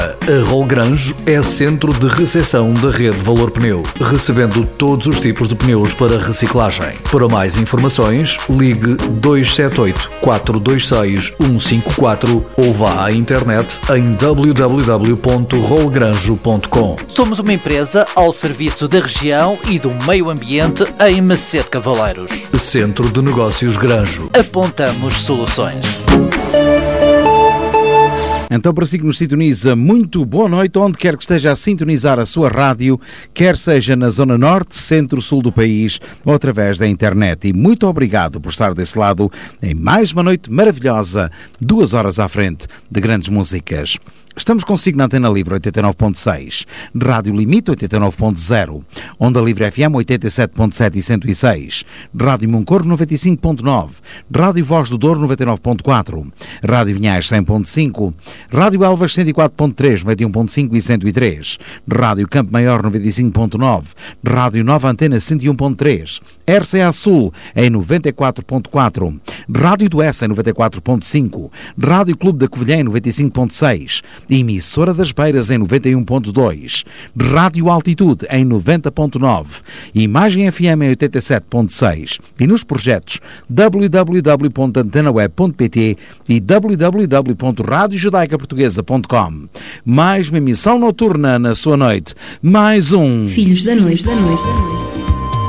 A Rolgranjo é centro de recepção da rede Valor Pneu, recebendo todos os tipos de pneus para reciclagem. Para mais informações, ligue 278 426 154 ou vá à internet em www.rolgranjo.com. Somos uma empresa ao serviço da região e do meio ambiente em Macedo Cavaleiros. Centro de Negócios Granjo. Apontamos soluções. Então, para si que nos sintoniza, muito boa noite, onde quer que esteja a sintonizar a sua rádio, quer seja na Zona Norte, Centro, Sul do país ou através da internet. E muito obrigado por estar desse lado em mais uma noite maravilhosa, 2 horas à frente de grandes músicas. Estamos consigo na Antena Livre 89.6, Rádio Limite 89.0, Onda Livre FM 87.7 e 106, Rádio Moncorvo 95.9, Rádio Voz do Douro 99.4, Rádio Vinhais 100.5, Rádio Elvas 104.3, 91.5 e 103, Rádio Campo Maior 95.9, Rádio Nova Antena 101.3, RCA Sul em 94.4, Rádio do Essa em 94.5, Rádio Clube da Covilhã em 95.6, Emissora das Beiras em 91.2, Rádio Altitude em 90.9, Imagem FM em 87.6 e nos projetos www.antenaweb.pt e www.radiojudaicaportuguesa.com. Mais uma emissão noturna na sua noite. Mais um Filhos da Noite.